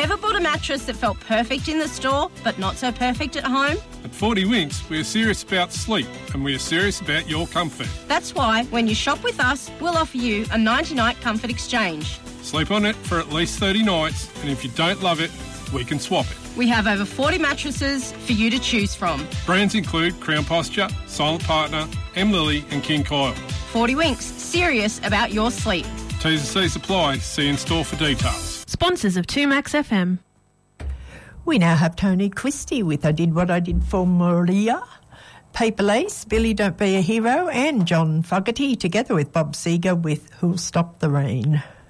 Ever bought a mattress that felt perfect in the store but not so perfect at home? At 40 Winks, we are serious about sleep and we are serious about your comfort. That's why when you shop with us, we'll offer you a 90-night comfort exchange. Sleep on it for at least 30 nights, and if you don't love it, we can swap it. We have over 40 mattresses for you to choose from. Brands include Crown Posture, Silent Partner, M. Lily and King Coil. 40 Winks, serious about your sleep. T's and C's apply. See in store for details. Sponsors of 2Max FM. We now have Tony Christie with I Did What I Did for Maria, Paper Lace, Billy Don't Be a Hero, and John Fogerty together with Bob Seger with Who'll Stop the Rain.